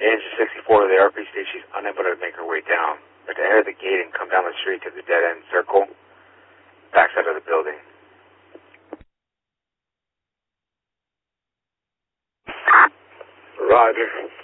Engine 64 to the RPC, she's unable to make her way down. But to enter the gate and come down the street to the dead-end circle, backside of the building. Roger.